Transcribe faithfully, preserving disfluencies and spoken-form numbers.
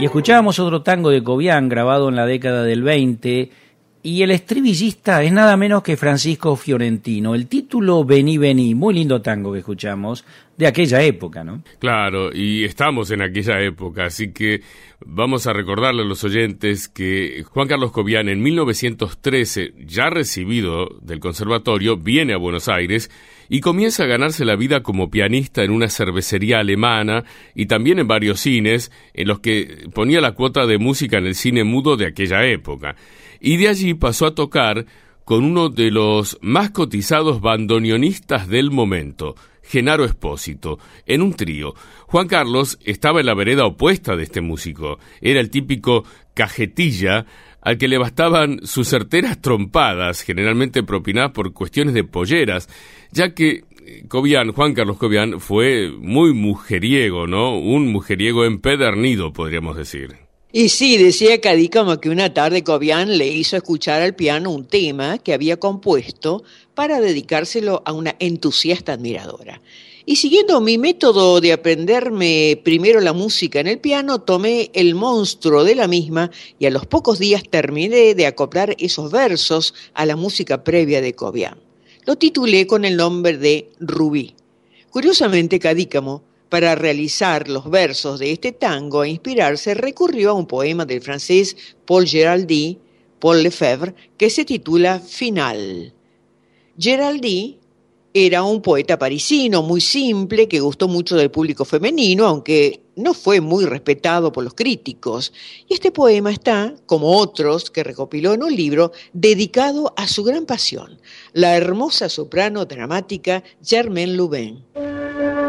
Y escuchábamos otro tango de Cobián grabado en la década del veinte, y el estribillista es nada menos que Francisco Fiorentino. El título Vení, vení, muy lindo tango que escuchamos de aquella época, ¿no? Claro, y estamos en aquella época, así que vamos a recordarle a los oyentes que Juan Carlos Cobián en mil novecientos trece, ya recibido del conservatorio, viene a Buenos Aires y comienza a ganarse la vida como pianista en una cervecería alemana y también en varios cines en los que ponía la cuota de música en el cine mudo de aquella época. Y de allí pasó a tocar con uno de los más cotizados bandoneonistas del momento, Genaro Espósito, en un trío. Juan Carlos estaba en la vereda opuesta de este músico. Era el típico cajetilla al que le bastaban sus certeras trompadas, generalmente propinadas por cuestiones de polleras, ya que Cobián, Juan Carlos Cobián, fue muy mujeriego, ¿no? Un mujeriego empedernido, podríamos decir. Y sí, decía Cadícamo que una tarde Cobián le hizo escuchar al piano un tema que había compuesto para dedicárselo a una entusiasta admiradora. Y siguiendo mi método de aprenderme primero la música en el piano, tomé el monstruo de la misma y a los pocos días terminé de acoplar esos versos a la música previa de Cobián. Lo titulé con el nombre de Rubí. Curiosamente, Cadícamo, para realizar los versos de este tango e inspirarse, recurrió a un poema del francés Paul Géraldy, Paul Lefebvre, que se titula Final. Géraldy era un poeta parisino muy simple que gustó mucho del público femenino, aunque no fue muy respetado por los críticos. Y este poema está, como otros que recopiló en un libro, dedicado a su gran pasión, la hermosa soprano dramática Germaine Lubin.